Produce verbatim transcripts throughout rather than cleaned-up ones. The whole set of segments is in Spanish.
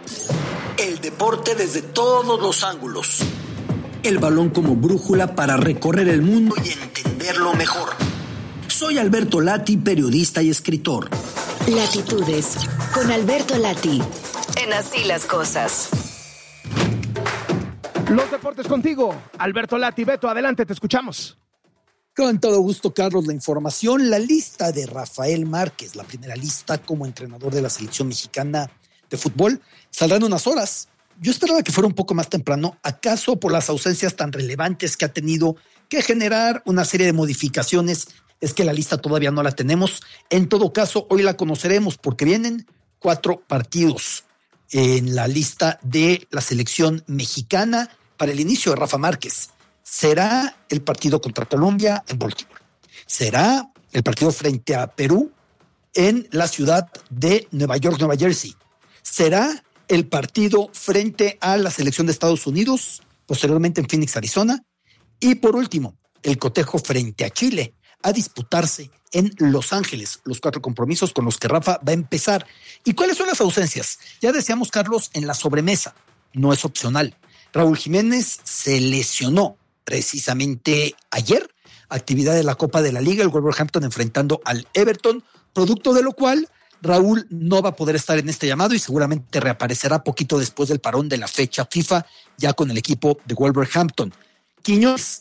El deporte desde todos los ángulos. El balón como brújula para recorrer el mundo y entenderlo mejor. Soy Alberto Lati, periodista y escritor. Latitudes, con Alberto Lati, en Así las Cosas. Los deportes contigo, Alberto Lati. Beto, adelante, te escuchamos. Con todo gusto, Carlos, la información. La lista de Rafael Márquez, la primera lista como entrenador de la selección mexicana de fútbol, saldrá en unas horas. Yo esperaba que fuera un poco más temprano, acaso por las ausencias tan relevantes que ha tenido que generar una serie de modificaciones. Es que la lista todavía no la tenemos. En todo caso, hoy la conoceremos porque vienen cuatro partidos en la lista de la selección mexicana para el inicio de Rafa Márquez. Será el partido contra Colombia en Baltimore. Será el partido frente a Perú en la ciudad de Nueva York, Nueva Jersey. Será el partido frente a la selección de Estados Unidos, posteriormente en Phoenix, Arizona. Y por último, el cotejo frente a Chile, a disputarse en Los Ángeles, los cuatro compromisos con los que Rafa va a empezar. ¿Y cuáles son las ausencias? Ya decíamos, Carlos, en la sobremesa, no es opcional. Raúl Jiménez se lesionó precisamente ayer, actividad de la Copa de la Liga, el Wolverhampton enfrentando al Everton, producto de lo cual Raúl no va a poder estar en este llamado y seguramente reaparecerá poquito después del parón de la fecha FIFA, ya con el equipo de Wolverhampton. Quiñones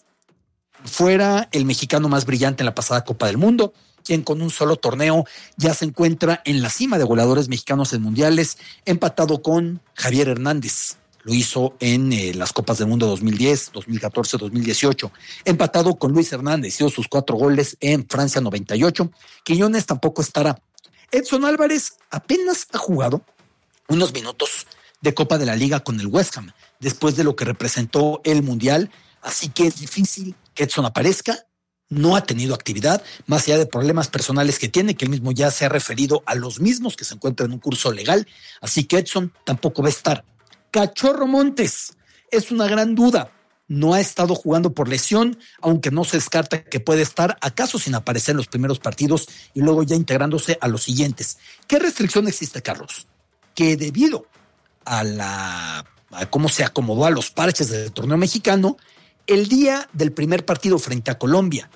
fuera el mexicano más brillante en la pasada Copa del Mundo, quien con un solo torneo ya se encuentra en la cima de goleadores mexicanos en mundiales, empatado con Javier Hernández. Lo hizo en eh, las Copas del Mundo dos mil diez, dos mil catorce, dos mil dieciocho. Empatado con Luis Hernández, hizo sus cuatro goles en Francia noventa y ocho. Quiñones tampoco estará. Edson Álvarez apenas ha jugado unos minutos de Copa de la Liga con el West Ham, después de lo que representó el Mundial, así que es difícil que Edson aparezca. No ha tenido actividad, más allá de problemas personales que tiene, que él mismo ya se ha referido a los mismos que se encuentran en un curso legal, así que Edson tampoco va a estar. Cachorro Montes es una gran duda. No ha estado jugando por lesión, aunque no se descarta que puede estar acaso sin aparecer en los primeros partidos y luego ya integrándose a los siguientes. ¿Qué restricción existe, Carlos? Que debido a la a cómo se acomodó a los parches del torneo mexicano, el día del primer partido frente a Colombia,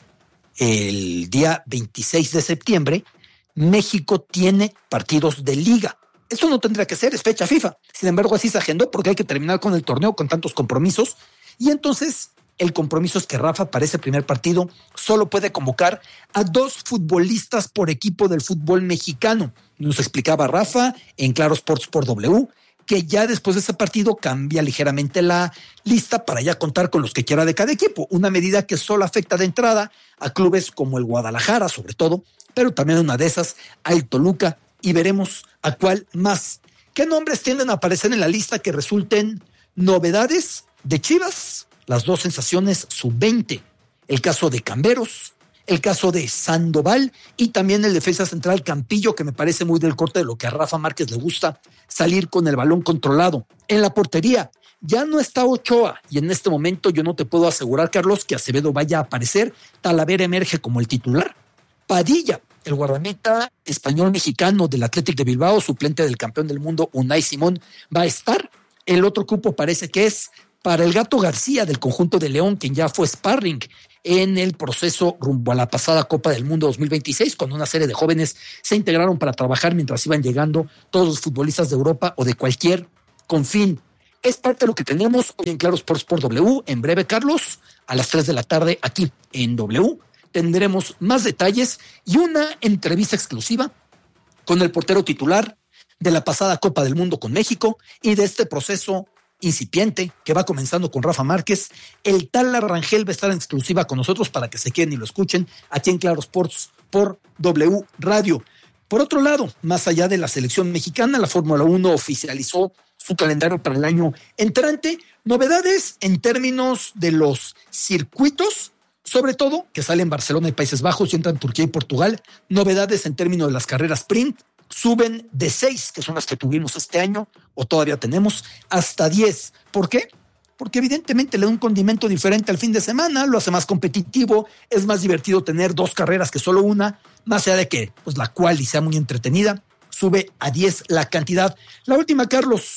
el día veintiséis de septiembre, México tiene partidos de liga. Esto no tendría que ser, es fecha FIFA. Sin embargo, así se agendó porque hay que terminar con el torneo con tantos compromisos. Y entonces el compromiso es que Rafa para ese primer partido solo puede convocar a dos futbolistas por equipo del fútbol mexicano. Nos explicaba Rafa en Claro Sports por W que ya después de ese partido cambia ligeramente la lista para ya contar con los que quiera de cada equipo. Una medida que solo afecta de entrada a clubes como el Guadalajara, sobre todo, pero también una de esas al Toluca, y veremos a cuál más. ¿Qué nombres tienden a aparecer en la lista que resulten novedades de Chivas? Las dos sensaciones sub veinte. El caso de Camberos, el caso de Sandoval y también el defensa central Campillo, que me parece muy del corte de lo que a Rafa Márquez le gusta, salir con el balón controlado. En la portería ya no está Ochoa y en este momento yo no te puedo asegurar, Carlos, que Acevedo vaya a aparecer. Talavera emerge como el titular. Padilla, el guardameta español-mexicano del Athletic de Bilbao, suplente del campeón del mundo Unai Simón, va a estar. El otro cupo parece que es para el Gato García del conjunto de León, quien ya fue sparring en el proceso rumbo a la pasada Copa del Mundo dos mil veintiséis, cuando una serie de jóvenes se integraron para trabajar mientras iban llegando todos los futbolistas de Europa o de cualquier confín. Es parte de lo que tenemos hoy en Claro Sports por W. En breve, Carlos, a las tres de la tarde aquí en W, tendremos más detalles y una entrevista exclusiva con el portero titular de la pasada Copa del Mundo con México y de este proceso incipiente que va comenzando con Rafa Márquez. El tal Rangel va a estar en exclusiva con nosotros para que se queden y lo escuchen aquí en Claro Sports por W Radio. Por otro lado, más allá de la selección mexicana, la Fórmula uno oficializó su calendario para el año entrante. Novedades en términos de los circuitos, sobre todo que salen Barcelona y Países Bajos y entran Turquía y Portugal. Novedades en términos de las carreras sprint, suben de seis, que son las que tuvimos este año, o todavía tenemos, hasta diez. ¿Por qué? Porque evidentemente le da un condimento diferente al fin de semana, lo hace más competitivo, es más divertido tener dos carreras que solo una, más allá de que pues, la quali sea muy entretenida, sube a diez la cantidad. La última, Carlos,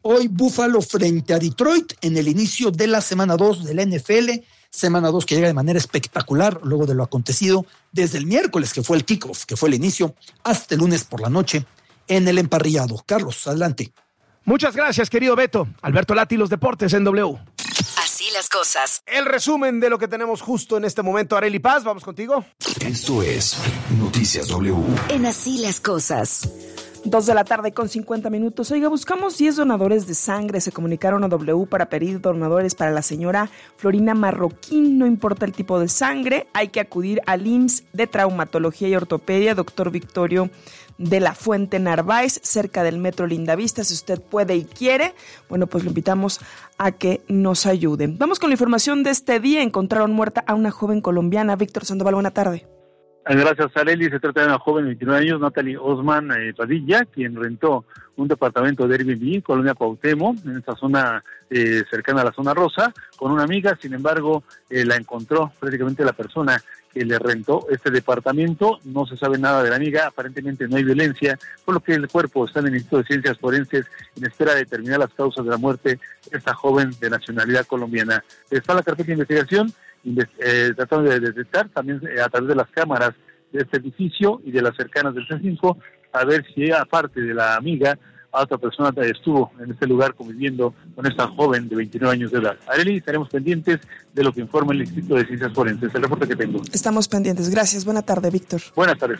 Hoy Buffalo frente a Detroit en el inicio de la semana dos de la N F L. Semana dos que llega de manera espectacular luego de lo acontecido desde el miércoles, que fue el kickoff, que fue el inicio, hasta el lunes por la noche en el emparrillado. Carlos, adelante. Muchas gracias, querido Beto. Alberto Lati, los deportes en W. Así las cosas. El resumen de lo que tenemos justo en este momento. Arely Paz, vamos contigo. Esto es Noticias W. En Así las cosas. Dos de la tarde con cincuenta minutos. Oiga, buscamos diez donadores de sangre. Se comunicaron a W para pedir donadores para la señora Florina Marroquín. No importa el tipo de sangre, hay que acudir al I M S S de Traumatología y Ortopedia, doctor Victorio de la Fuente Narváez, cerca del Metro Lindavista. Si usted puede y quiere, bueno, pues lo invitamos a que nos ayuden. Vamos con la información de este día. Encontraron muerta a una joven colombiana. Víctor Sandoval, buena tarde. Gracias, Arely. Se trata de una joven de veintinueve años, Natalie Osman eh, Padilla, quien rentó un departamento de Airbnb, Colonia Cuauhtémoc, en esta zona eh, cercana a la zona rosa, con una amiga. Sin embargo, eh, la encontró prácticamente la persona que le rentó este departamento. No se sabe nada de la amiga, aparentemente no hay violencia, por lo que el cuerpo está en el Instituto de Ciencias Forenses en espera de determinar las causas de la muerte de esta joven de nacionalidad colombiana. Está la carpeta de investigación, Eh, tratando de detectar también eh, a través de las cámaras de este edificio y de las cercanas del C cinco, a ver si aparte de la amiga, a otra persona estuvo en este lugar conviviendo con esta joven de veintinueve años de edad. Arely, estaremos pendientes de lo que informa el Instituto de Ciencias Forenses. El reporte que tengo. Estamos pendientes. Gracias. Buena tarde, Víctor. Buenas tardes.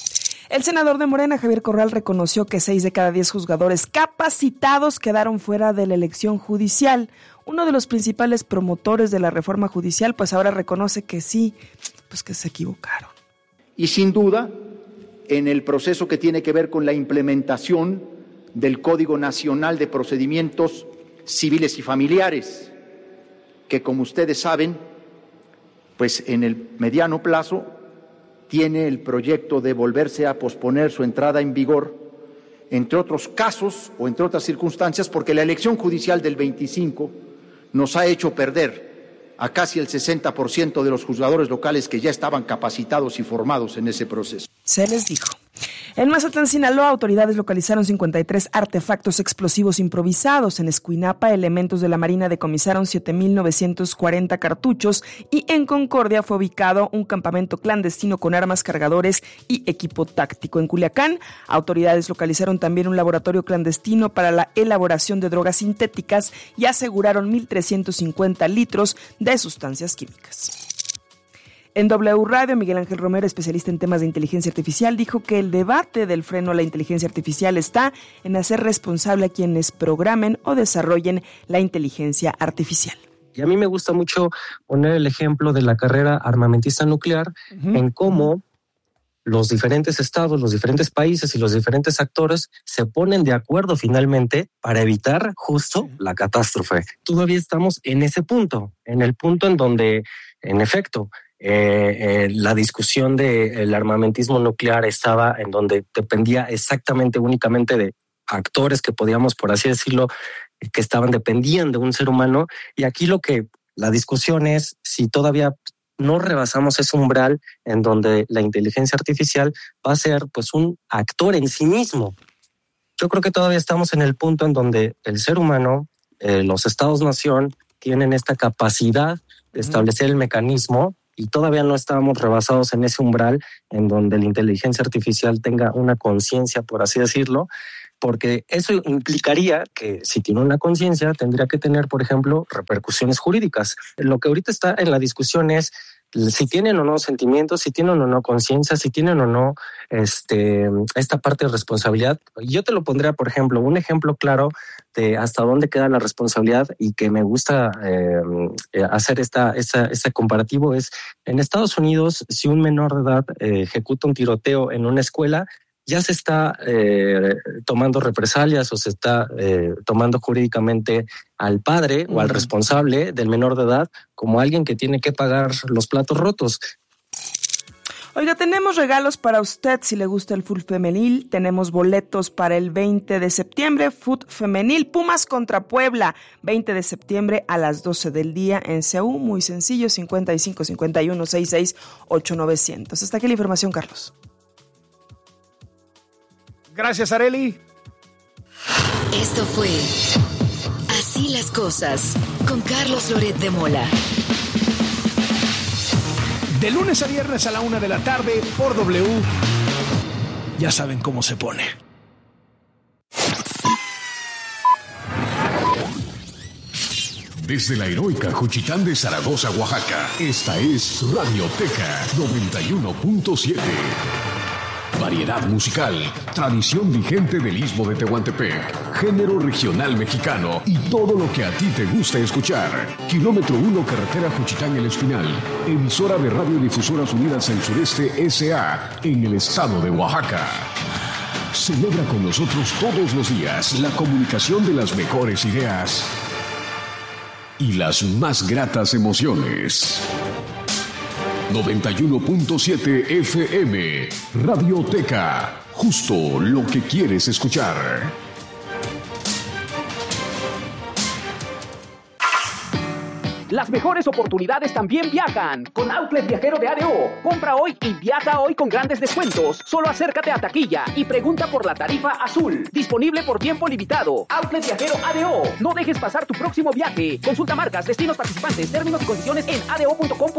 El senador de Morena, Javier Corral, reconoció que seis de cada diez juzgadores capacitados quedaron fuera de la elección judicial. Uno de los principales promotores de la reforma judicial, pues ahora reconoce que sí, pues que se equivocaron. Y sin duda, en el proceso que tiene que ver con la implementación del Código Nacional de Procedimientos Civiles y Familiares, que como ustedes saben, pues en el mediano plazo tiene el proyecto de volverse a posponer su entrada en vigor, entre otros casos o entre otras circunstancias, porque la elección judicial del veinticinco nos ha hecho perder a casi el sesenta por ciento de los juzgadores locales que ya estaban capacitados y formados en ese proceso. Se les dijo. En Mazatlán, Sinaloa, autoridades localizaron cincuenta y tres artefactos explosivos improvisados. En Escuinapa, elementos de la Marina decomisaron siete mil novecientos cuarenta cartuchos y en Concordia fue ubicado un campamento clandestino con armas, cargadores y equipo táctico. En Culiacán, autoridades localizaron también un laboratorio clandestino para la elaboración de drogas sintéticas y aseguraron mil trescientos cincuenta litros de sustancias químicas. En W Radio, Miguel Ángel Romero, especialista en temas de inteligencia artificial, dijo que el debate del freno a la inteligencia artificial está en hacer responsable a quienes programen o desarrollen la inteligencia artificial. Y a mí me gusta mucho poner el ejemplo de la carrera armamentista nuclear, uh-huh. en cómo los diferentes estados, los diferentes países y los diferentes actores se ponen de acuerdo finalmente para evitar justo la catástrofe. Todavía estamos en ese punto, en el punto en donde, en efecto, Eh, eh, la discusión del armamentismo nuclear estaba en donde dependía exactamente, únicamente de actores que podíamos, por así decirlo, que estaban, dependían de un ser humano. Y aquí lo que la discusión es si todavía no rebasamos ese umbral en donde la inteligencia artificial va a ser pues un actor en sí mismo. Yo creo que todavía estamos en el punto en donde el ser humano, eh, los estados-nación, tienen esta capacidad de establecer el mecanismo. Y todavía no estábamos rebasados en ese umbral en donde la inteligencia artificial tenga una conciencia, por así decirlo, porque eso implicaría que si tiene una conciencia tendría que tener, por ejemplo, repercusiones jurídicas. Lo que ahorita está en la discusión es si tienen o no sentimientos, si tienen o no conciencia, si tienen o no este, esta parte de responsabilidad. Yo te lo pondría, por ejemplo, un ejemplo claro de hasta dónde queda la responsabilidad y que me gusta eh, hacer esta, esta, este comparativo es en Estados Unidos, si un menor de edad eh, ejecuta un tiroteo en una escuela, ya se está eh, tomando represalias o se está eh, tomando jurídicamente al padre uh-huh. o al responsable del menor de edad como alguien que tiene que pagar los platos rotos. Oiga, tenemos regalos para usted si le gusta el fútbol femenil. Tenemos boletos para el veinte de septiembre, fútbol femenil, Pumas contra Puebla, veinte de septiembre a las doce del día en C U. Muy sencillo, cincuenta y cinco, cincuenta y uno, sesenta y seis, ochenta y nueve cien. Hasta aquí la información, Carlos. Gracias, Arely. Esto fue Así las cosas con Carlos Loret de Mola. De lunes a viernes a la una de la tarde por W. Ya saben cómo se pone. Desde la heroica Juchitán de Zaragoza, Oaxaca, esta es Radioteca noventa y uno punto siete. Variedad musical, tradición vigente del Istmo de Tehuantepec, género regional mexicano y todo lo que a ti te gusta escuchar. Kilómetro uno, carretera Juchitán El Espinal, emisora de Radiodifusoras Unidas del Sureste S A en el estado de Oaxaca. Celebra con nosotros todos los días la comunicación de las mejores ideas y las más gratas emociones. noventa y uno punto siete F M, Radioteca, justo lo que quieres escuchar. Las mejores oportunidades también viajan con Outlet Viajero de A D O. Compra hoy y viaja hoy con grandes descuentos. Solo acércate a taquilla y pregunta por la tarifa azul. Disponible por tiempo limitado. Outlet Viajero A D O. No dejes pasar tu próximo viaje. Consulta marcas, destinos participantes, términos y condiciones en a d o punto com.